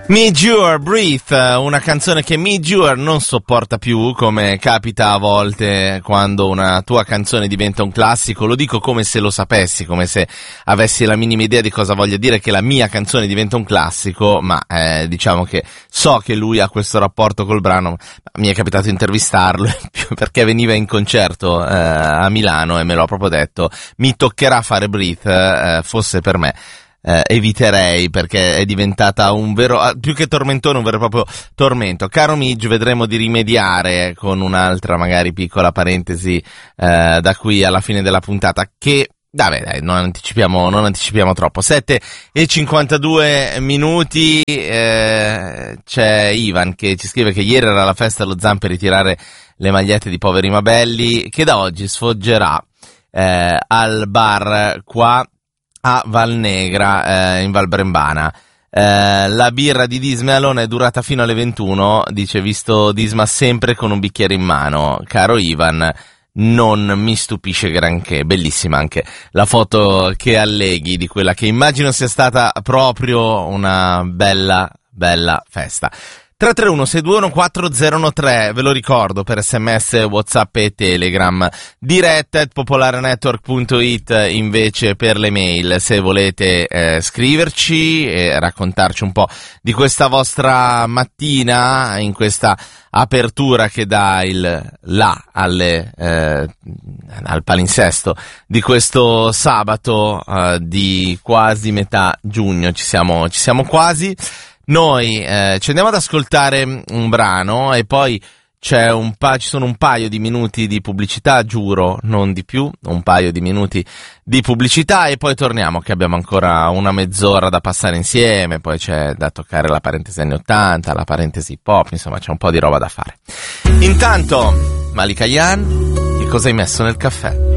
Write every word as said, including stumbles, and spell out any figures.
Meet Your Breath, una canzone che Meet Your non sopporta più, come capita a volte quando una tua canzone diventa un classico. Lo dico come se lo sapessi, come se avessi la minima idea di cosa voglia dire che la mia canzone diventa un classico, ma eh, diciamo che so che lui ha questo rapporto col brano. Mi è capitato intervistarlo perché veniva in concerto eh, a Milano e me l'ho proprio detto, mi toccherà fare Breath, eh, fosse per me. Eh, eviterei, perché è diventata un vero, più che tormentone, un vero e proprio tormento. Caro Midge, vedremo di rimediare con un'altra magari piccola parentesi eh, da qui alla fine della puntata, che Vabbè, dai, non anticipiamo, non anticipiamo troppo. sette e cinquantadue minuti, eh, c'è Ivan che ci scrive che ieri era la festa allo Zan per ritirare le magliette di poveri Mabelli, che da oggi sfoggerà eh, al bar qua a Valnegra, eh, in Val Brembana. Eh, la birra di Disma e Alona è durata fino alle ventuno, dice, visto Disma sempre con un bicchiere in mano. Caro Ivan, non mi stupisce granché. Bellissima anche la foto che alleghi di quella che immagino sia stata proprio una bella, bella festa. tre tre uno sei due uno quattro zero uno tre, ve lo ricordo, per sms, whatsapp e telegram. Diretta at popolarenetwork punto it invece per le mail, se volete eh, scriverci e raccontarci un po' di questa vostra mattina, in questa apertura che dà il là alle, eh, al palinsesto di questo sabato eh, di quasi metà giugno. Ci siamo, ci siamo quasi. Noi eh, ci andiamo ad ascoltare un brano e poi c'è un pa- ci sono un paio di minuti di pubblicità, giuro, non di più, un paio di minuti di pubblicità e poi torniamo, che abbiamo ancora una mezz'ora da passare insieme, poi c'è da toccare la parentesi anni ottanta, la parentesi pop, insomma c'è un po' di roba da fare. Intanto, Malika Yan, che cosa hai messo nel caffè?